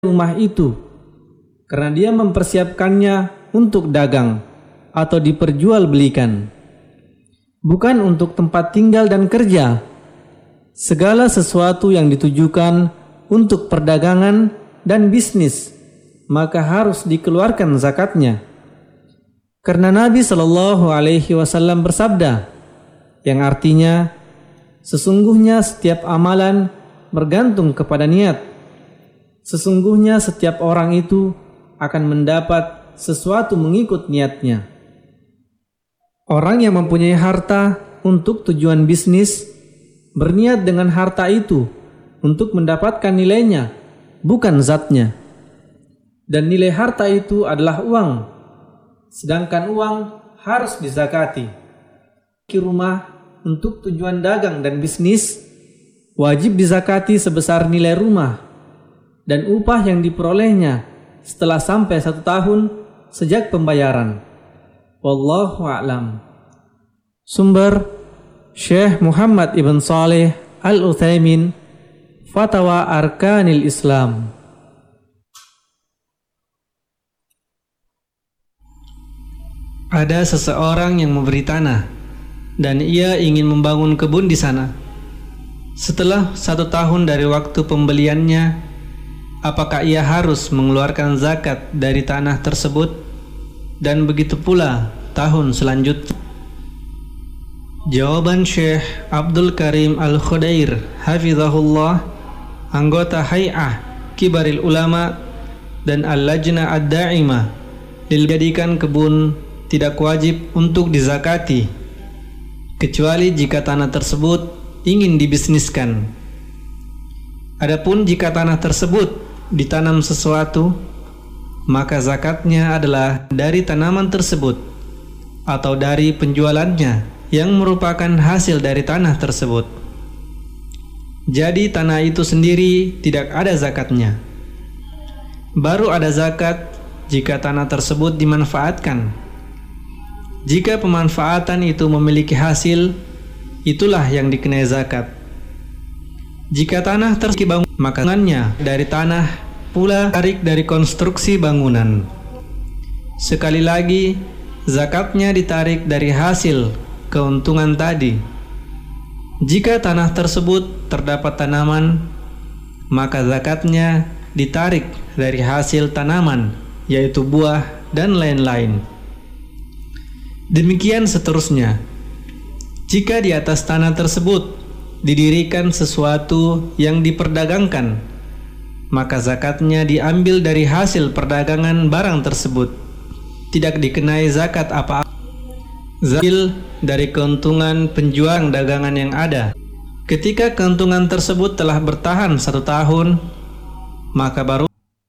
rumah itu karena dia mempersiapkannya untuk dagang atau diperjualbelikan, bukan untuk tempat tinggal dan kerja. Segala sesuatu yang ditujukan untuk perdagangan dan bisnis, maka harus dikeluarkan zakatnya. Karena Nabi SAW bersabda, yang artinya, sesungguhnya setiap amalan bergantung kepada niat. Sesungguhnya setiap orang itu akan mendapat sesuatu mengikut niatnya. Orang yang mempunyai harta untuk tujuan bisnis, berniat dengan harta itu untuk mendapatkan nilainya, bukan zatnya. Dan nilai harta itu adalah uang, sedangkan uang harus dizakati. Rumah untuk tujuan dagang dan bisnis wajib dizakati sebesar nilai rumah dan upah yang diperolehnya setelah sampai 1 tahun sejak pembayaran. Wallahu a'lam. Sumber Syekh Muhammad Ibn Saleh Al-Utsaimin, Fatwa Arkanil Islam. Ada seseorang yang memberi tanah dan ia ingin membangun kebun di sana. Setelah 1 tahun dari waktu pembeliannya, apakah ia harus mengeluarkan zakat dari tanah tersebut? Dan begitu pula tahun selanjutnya. Jawaban Syekh Abdul Karim Al-Khudair hafizahullah, anggota Hay'ah Kibaril Ulama dan Al-Lajnah Ad-Da'imah, dijadikan kebun tidak wajib untuk dizakati, kecuali jika tanah tersebut ingin dibisniskan. Adapun jika tanah tersebut ditanam sesuatu, maka zakatnya adalah dari tanaman tersebut atau dari penjualannya yang merupakan hasil dari tanah tersebut. Jadi tanah itu sendiri tidak ada zakatnya. Baru ada zakat jika tanah tersebut dimanfaatkan. Jika pemanfaatan itu memiliki hasil, itulah yang dikenai zakat. Jika tanah tersebut bangun, maka bangunannya dari tanah pula tarik dari konstruksi bangunan. Sekali lagi, zakatnya ditarik dari hasil keuntungan tadi. Jika tanah tersebut terdapat tanaman, maka zakatnya ditarik dari hasil tanaman, yaitu buah dan lain-lain. Demikian seterusnya. Jika di atas tanah tersebut didirikan sesuatu yang diperdagangkan, maka zakatnya diambil dari hasil perdagangan barang tersebut. Tidak dikenai zakat apa-apa. Zakat dari keuntungan penjualan dagangan yang ada. Ketika keuntungan tersebut telah bertahan 1 tahun, maka baru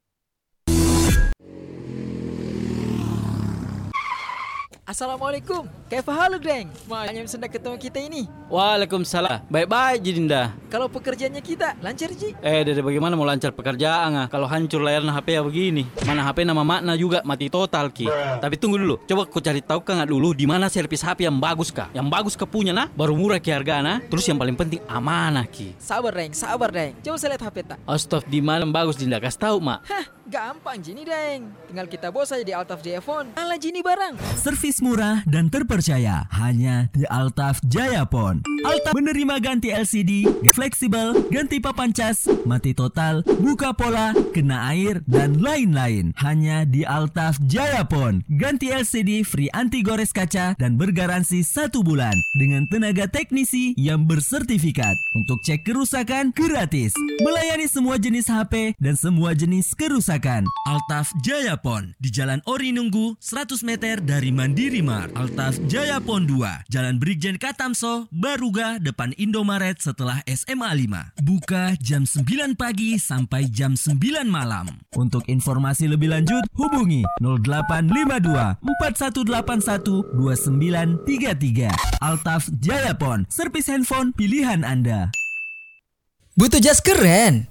Assalamualaikum. Kaifa haluk, Deng? Makanya senang ketemu kita ini. Waalaikumsalam. Baik-baik, Dinda. Kalau pekerjaannya kita lancar, Ji? Dari bagaimana mau lancar pekerjaan kalau hancur layarnya HP ya begini. Mana HP nama makna juga mati total, Ki. Tapi tunggu dulu. Coba kau cari tahu kan dulu di mana servis HP yang bagus, Kak. Yang bagus ke punya nah, baru murah Ki hargana. Terus yang paling penting amanah, Ki. Sabar, Deng. Coba saya lihat HP tak. Astagfirullah, di mana yang bagus, Dinda? Kasih tahu, Mak. Hah, gampang Jini, Deng. Tinggal kita bawa saja di Altaf Jaya Phone. Ala Jini barang. Servis murah dan terpercaya hanya di Altaf Jaya Phone. Altaf menerima ganti LCD, fleksibel, ganti papan cas, mati total, buka pola, kena air, dan lain-lain. Hanya di Altaf Jaya Phone. Ganti LCD free anti gores kaca dan bergaransi 1 bulan dengan tenaga teknisi yang bersertifikat. Untuk cek kerusakan gratis. Melayani semua jenis HP dan semua jenis kerusakan. Altaf Jaya Phone di Jalan Ori Nunggu 100 meter dari Mandiri Mart. Altaf Jaya Phone 2, Jalan Brigjen Katamso, Baruga, depan Indomaret setelah SMA 5. Buka jam 9 pagi sampai jam 9 malam. Untuk informasi lebih lanjut, hubungi 0852 4181 2933. Altaf Jaya Phone, servis handphone pilihan Anda. Butuh jas keren?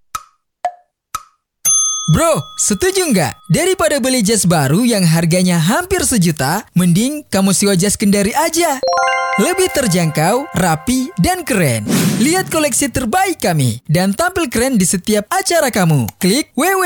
Bro, setuju nggak? Daripada beli jas baru yang harganya hampir 1 juta, mending kamu sewa jas Kendari aja. Lebih terjangkau, rapi, dan keren. Lihat koleksi terbaik kami dan tampil keren di setiap acara kamu. Klik www